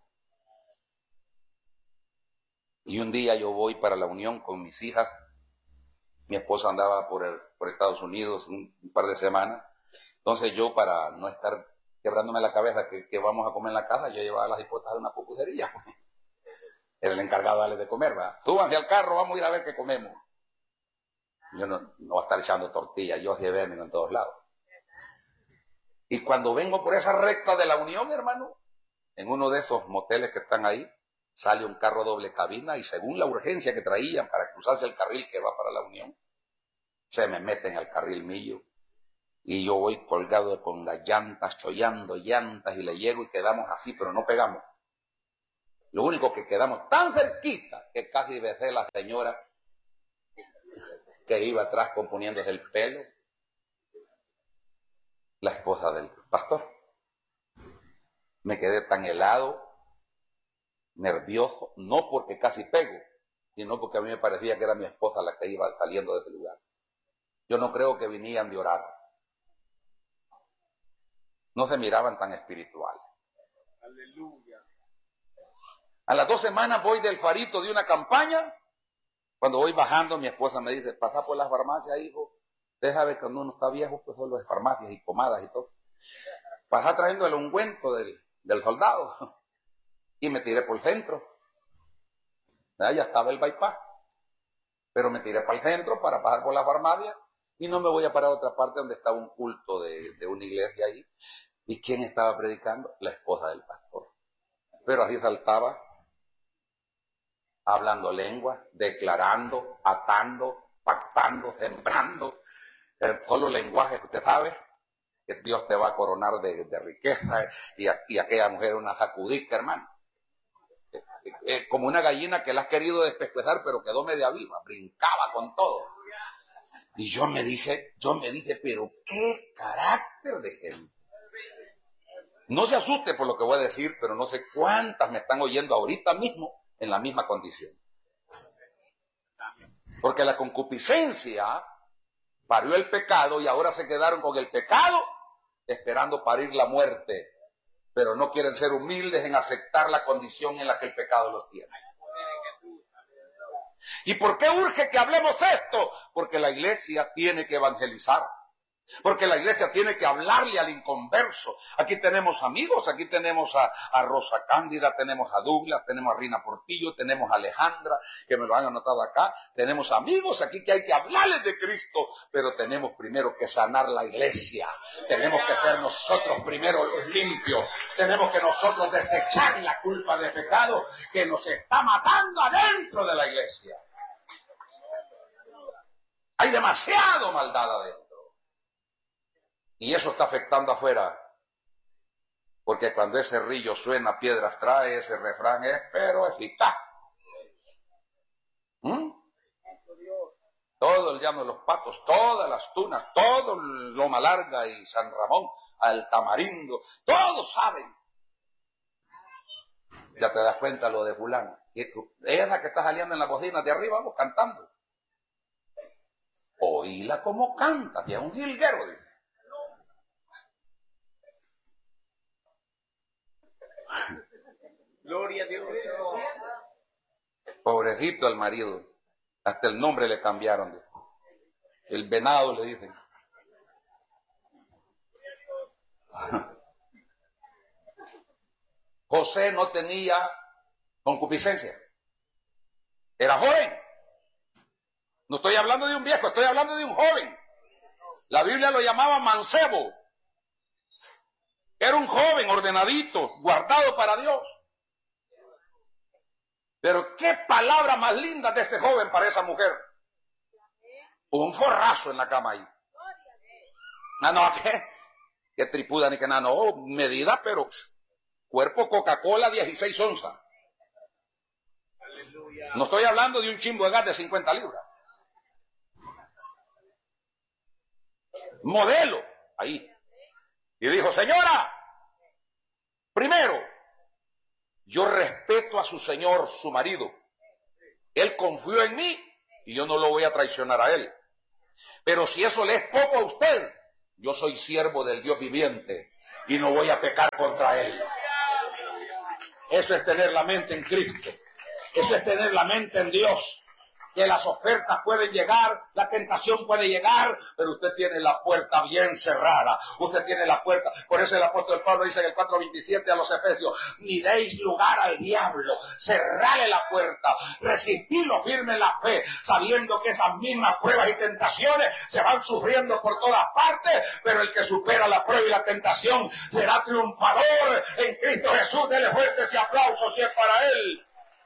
Y un día yo voy para la unión con mis hijas. Mi esposa andaba por Estados Unidos un par de semanas. Entonces yo, para no estar quebrándome la cabeza que vamos a comer en la casa, yo llevaba las hipotas de una pupusería. Era el encargado de darles de comer, ¿verdad? Súbanse al carro, vamos a ir a ver qué comemos. Yo no voy a estar echando tortillas, yo sí venden en todos lados. Y cuando vengo por esa recta de la unión, hermano, en uno de esos moteles que están ahí, sale un carro doble cabina y según la urgencia que traían para cruzarse el carril que va para la unión, se me meten al carril mío y yo voy colgado con las llantas, chollando llantas y le llego y quedamos así, pero no pegamos. Lo único que quedamos tan cerquita que casi besé a la señora que iba atrás componiéndose el pelo, la esposa del pastor. Me quedé tan helado, nervioso, no porque casi pego, sino porque a mí me parecía que era mi esposa la que iba saliendo de ese lugar. Yo no creo que vinieran de orar. No se miraban tan espirituales. Aleluya. A las 2 semanas voy del farito de una campaña. Cuando voy bajando, mi esposa me dice, pasa por las farmacias, hijo. Usted sabe que cuando uno está viejo, pues solo es farmacias y pomadas y todo. Pasa trayendo el ungüento del soldado. Y me tiré por el centro. Ya estaba el bypass. Pero me tiré para el centro para pasar por la farmacia. Y no me voy a parar a otra parte donde estaba un culto de una iglesia ahí. ¿Y quién estaba predicando? La esposa del pastor. Pero así saltaba, hablando lenguas, declarando, atando, pactando, sembrando. Solo lenguaje que usted sabe, que Dios te va a coronar de riqueza. Y aquella mujer era una sacudica, hermano. Como una gallina que la has querido despescuezar, pero quedó media viva, brincaba con todo. Y yo me dije, pero qué carácter de gente. No se asuste por lo que voy a decir, pero no sé cuántas me están oyendo ahorita mismo en la misma condición. Porque la concupiscencia parió el pecado y ahora se quedaron con el pecado esperando parir la muerte. Pero no quieren ser humildes en aceptar la condición en la que el pecado los tiene. ¿Y por qué urge que hablemos esto? Porque la iglesia tiene que evangelizar. Porque la iglesia tiene que hablarle al inconverso. Aquí tenemos amigos, aquí tenemos a Rosa Cándida, tenemos a Douglas, tenemos a Rina Portillo, tenemos a Alejandra, que me lo han anotado acá. Tenemos amigos aquí que hay que hablarles de Cristo, pero tenemos primero que sanar la iglesia. Tenemos que ser nosotros primero los limpios. Tenemos que nosotros desechar la culpa de pecado que nos está matando adentro de la iglesia. Hay demasiado maldad adentro. Y eso está afectando afuera. Porque cuando ese río suena, piedras trae, ese refrán es pero eficaz. Todo el llano de los Patos, todas las Tunas, todo Loma Larga y San Ramón, al Tamarindo, todos saben. Ya te das cuenta lo de fulana. Ella es la que está saliendo en la bocina de arriba, vamos cantando. Oíla como canta, y es un jilguero, dice. Gloria a Dios. Pobrecito el marido. Hasta el nombre le cambiaron. El venado le dicen. José no tenía concupiscencia. Era joven. No estoy hablando de un viejo, estoy hablando de un joven. La Biblia lo llamaba mancebo. Era un joven ordenadito, guardado para Dios. Pero qué palabra más linda de este joven para esa mujer. Un forrazo en la cama ahí. No, qué tripuda ni que nada. No, medida, pero cuerpo Coca-Cola 16 onzas. No estoy hablando de un chimbo de gas de 50 libras. Modelo, ahí. Y dijo, señora, primero, yo respeto a su señor, su marido. Él confió en mí y yo no lo voy a traicionar a él. Pero si eso le es poco a usted, yo soy siervo del Dios viviente y no voy a pecar contra Él. Eso es tener la mente en Cristo. Eso es tener la mente en Dios. Que las ofertas pueden llegar, la tentación puede llegar, pero usted tiene la puerta bien cerrada. Usted tiene la puerta. Por eso el apóstol Pablo dice en el 4:27 a los Efesios: ni deis lugar al diablo, cerrale la puerta, resistidlo firme en la fe, sabiendo que esas mismas pruebas y tentaciones se van sufriendo por todas partes, pero el que supera la prueba y la tentación será triunfador en Cristo Jesús. Dele fuerte ese aplauso si es para Él.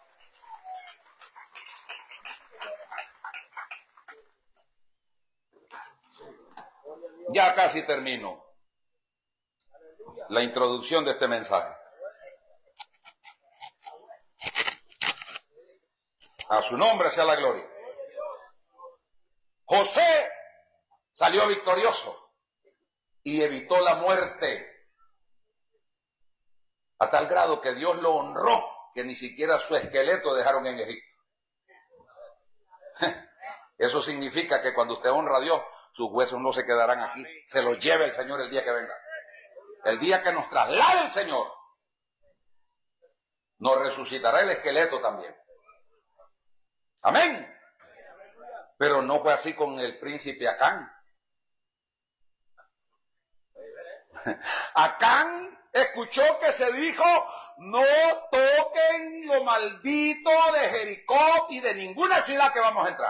Ya casi termino la introducción de este mensaje. A su nombre sea la gloria. José salió victorioso y evitó la muerte, a tal grado que Dios lo honró, que ni siquiera su esqueleto dejaron en Egipto. Eso significa que cuando usted honra a Dios, sus huesos no se quedarán aquí. Se los lleve el Señor el día que venga. El día que nos traslade el Señor, nos resucitará el esqueleto también. Amén. Pero no fue así con el príncipe Acán. Acán escuchó que se dijo: no toquen lo maldito de Jericó y de ninguna ciudad que vamos a entrar.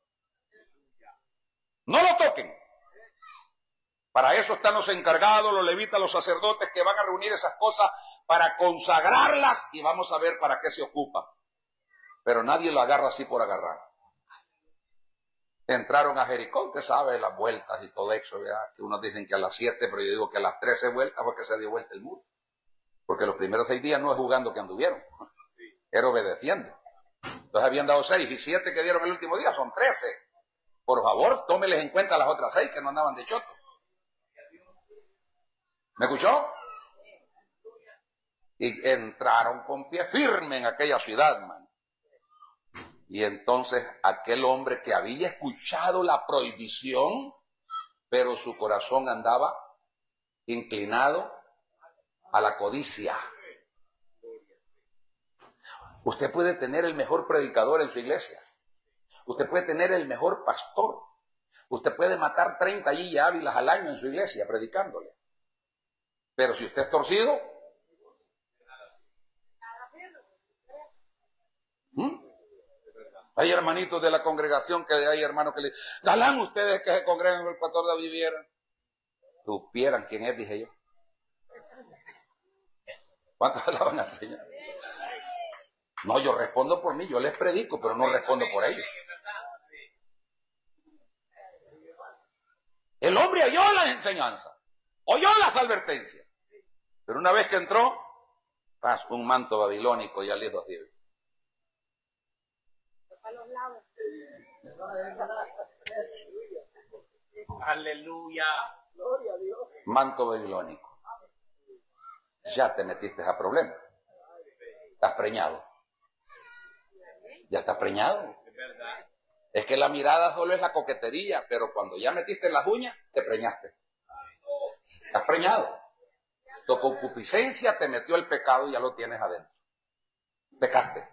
No lo toquen. Para eso están los encargados, los levitas, los sacerdotes, que van a reunir esas cosas para consagrarlas, y vamos a ver para qué se ocupa. Pero nadie lo agarra así por agarrar. Entraron a Jericó, usted sabe, las vueltas y todo eso, ¿verdad? Que unos dicen que a las 7, pero yo digo que a las 13 vueltas fue que se dio vuelta el muro. Porque los primeros 6 días no es jugando que anduvieron, era obedeciendo. Entonces habían dado 6 y 7 que dieron el último día, son 13. Por favor, tómeles en cuenta las otras 6 que no andaban de choto. ¿Me escuchó? Y entraron con pie firme en aquella ciudad, man. Y entonces aquel hombre que había escuchado la prohibición, pero su corazón andaba inclinado a la codicia. Usted puede tener el mejor predicador en su iglesia. Usted puede tener el mejor pastor. Usted puede matar 30 Gilla Ávilas al año en su iglesia predicándole. Pero si usted es torcido, hay hermanitos de la congregación, que hay hermanos que le dicen: Galán, ustedes que se congregan el pastor David Viera. Supieran quién es, dije yo. ¿Cuántos alaban al Señor? No, yo respondo por mí, yo les predico, pero no respondo por ellos. El hombre oyó las enseñanzas, oyó las advertencias, pero una vez que entró, un manto babilónico y al hijo de Dios. Aleluya. Manto babilónico. Ya te metiste a problemas. Estás preñado. Ya estás preñado. Es que la mirada solo es la coquetería, pero cuando ya metiste las uñas, te preñaste. Estás preñado. Tu concupiscencia te metió el pecado y ya lo tienes adentro. Pecaste.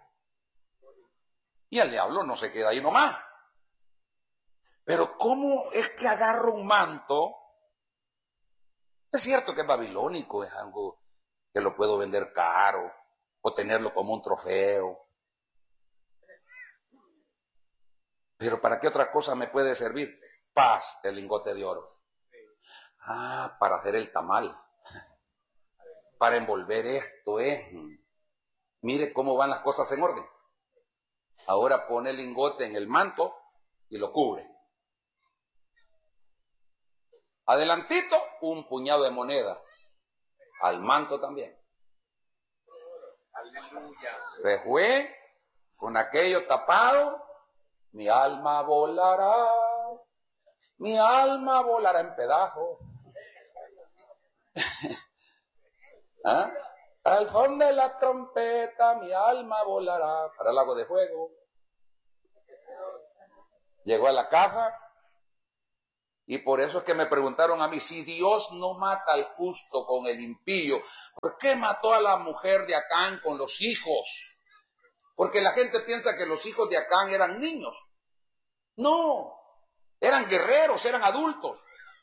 Y el diablo no se queda ahí nomás. Pero ¿cómo es que agarro un manto? Es cierto que es babilónico, es algo que lo puedo vender caro o tenerlo como un trofeo. Pero ¿para qué otra cosa me puede servir? Paz, el lingote de oro. Ah, para hacer el tamal. Para envolver esto es. Mire cómo van las cosas en orden. Ahora pone el lingote en el manto y lo cubre. Adelantito, un puñado de moneda. Al manto también. Se fue con aquello tapado. Mi alma volará en pedazos. ¿Ah? Al fondo de la trompeta mi alma volará para el lago de fuego. Llegó a la caja Y por eso es que me preguntaron a mí, si Dios no mata al justo con el impío, ¿por qué mató a la mujer de Acán con los hijos? Porque la gente piensa que los hijos de Acán eran niños. No, eran guerreros, eran adultos.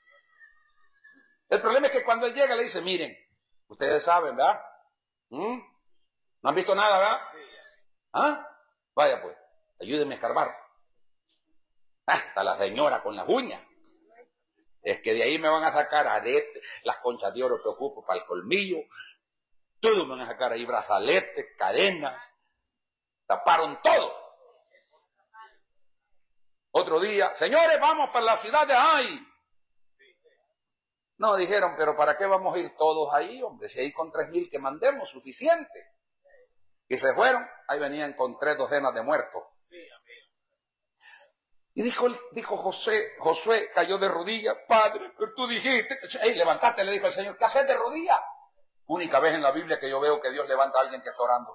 El problema es que cuando él llega le dice, miren, ustedes saben, ¿verdad? ¿No han visto nada, verdad? ¿Ah? Vaya pues, ayúdenme a escarbar. Hasta la señora con las uñas. Es que de ahí me van a sacar aretes, las conchas de oro que ocupo para el colmillo. Todo me van a sacar ahí, brazaletes, cadenas. Taparon todo. Otro día, señores, vamos para la ciudad de Ai. No, dijeron, pero ¿para qué vamos a ir todos ahí, hombre? Si ahí con 3,000 que mandemos, suficiente. Y se fueron, ahí venían con 3 docenas de muertos. Y dijo Josué cayó de rodillas, padre, pero tú dijiste, levantate, le dijo el Señor, ¿qué haces de rodillas? Única vez en la Biblia que yo veo que Dios levanta a alguien que está orando.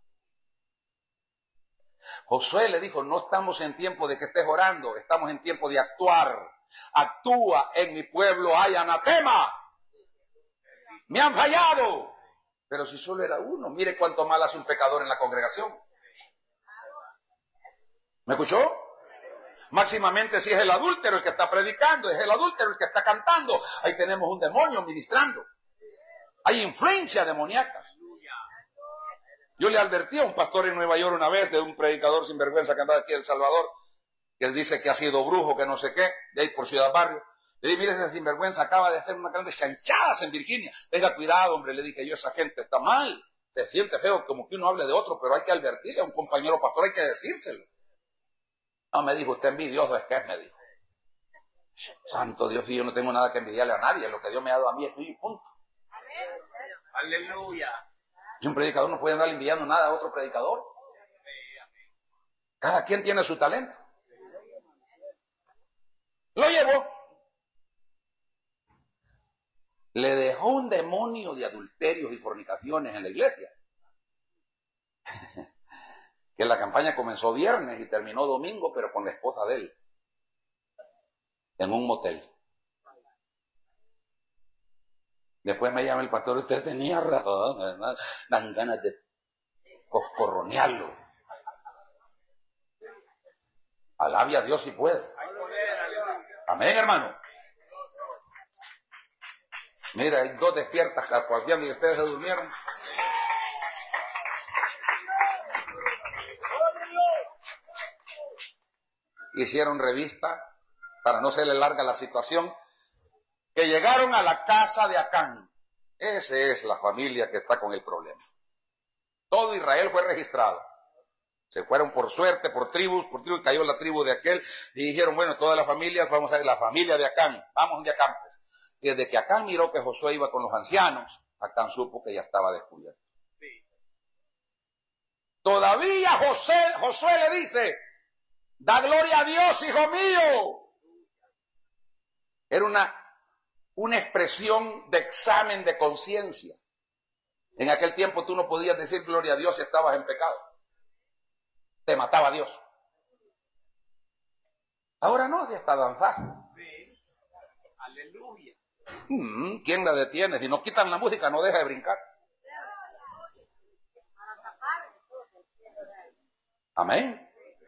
Josué le dijo, no estamos en tiempo de que estés orando, estamos en tiempo de actuar. Actúa, en mi pueblo hay anatema. Me han fallado. Pero si solo era uno, mire cuánto mal hace un pecador en la congregación. ¿Me escuchó? Máximamente si es el adúltero el que está predicando, es el adúltero el que está cantando. Ahí tenemos un demonio ministrando. Hay influencia demoníaca. Yo le advertí a un pastor en Nueva York una vez de un predicador sinvergüenza que andaba aquí en El Salvador, que él dice que ha sido brujo, que no sé qué, de ahí por Ciudad Barrio. Le dije, mire, ese sinvergüenza acaba de hacer unas grandes chanchadas en Virginia. Tenga cuidado, hombre, le dije yo, esa gente está mal. Se siente feo como que uno hable de otro, pero hay que advertirle a un compañero pastor, hay que decírselo. No, me dijo, usted envidioso es que es, me dijo. Santo Dios, y yo no tengo nada que envidiarle a nadie, lo que Dios me ha dado a mí es tuyo y punto. Aleluya. Y un predicador no puede andar envidiando nada a otro predicador. Cada quien tiene su talento. Lo llevó. Le dejó un demonio de adulterios y fornicaciones en la iglesia. Que la campaña comenzó viernes y terminó domingo, pero con la esposa de él. En un motel. Después me llama el pastor, usted tenía razón, ¿verdad? Dan ganas de coscorronearlo. Alabe a Dios si puede. Amén, hermano. Mira, hay 2 despiertas carpateando y ustedes se durmieron. Hicieron revista, para no serle larga la situación, que llegaron a la casa de Acán. Esa es la familia que está con el problema. Todo Israel fue registrado. Se fueron por suerte, por tribus, cayó la tribu de aquel, y dijeron, bueno, todas las familias, vamos a ver la familia de Acán, vamos de Acán. Y desde que Acán miró que Josué iba con los ancianos, Acán supo que ya estaba descubierto. Todavía Josué le dice, da gloria a Dios, hijo mío. Era una expresión de examen de conciencia. En aquel tiempo tú no podías decir gloria a Dios si estabas en pecado. Te mataba Dios. Ahora no, ya está danzando. Aleluya. ¿Quién la detiene? Si no quitan la música, no deja de brincar. Amén.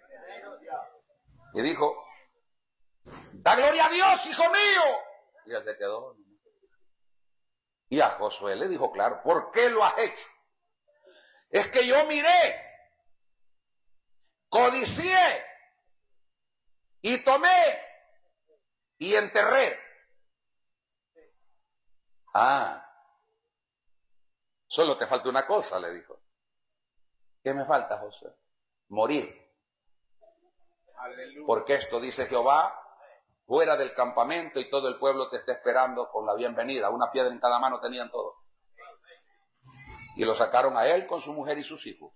Y dijo, da gloria a Dios, hijo mío. Y él se quedó. Y a Josué le dijo, claro, ¿por qué lo has hecho? Es que yo miré, codicié, y tomé, y enterré. Solo te falta una cosa, le dijo. ¿Qué me falta, Josué? Morir. Aleluya. Porque esto dice Jehová, fuera del campamento y todo el pueblo te está esperando con la bienvenida. Una piedra en cada mano tenían todo. Y lo sacaron a él con su mujer y sus hijos.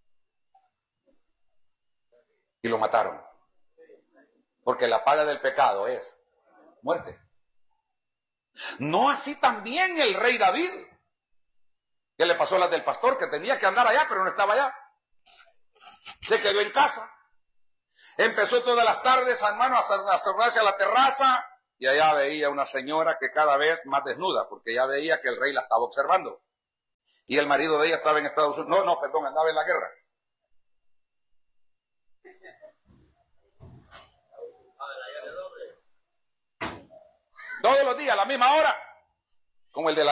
Y lo mataron. Porque la paga del pecado es muerte. No así también el rey David, que le pasó las del pastor, que tenía que andar allá, pero no estaba allá. Se quedó en casa. Empezó todas las tardes, hermano, a asomarse a la terraza y allá veía una señora que cada vez más desnuda, porque ya veía que el rey la estaba observando. Y el marido de ella estaba en Estados Unidos. No, perdón, andaba en la guerra. Todos los días, a la misma hora, como el de la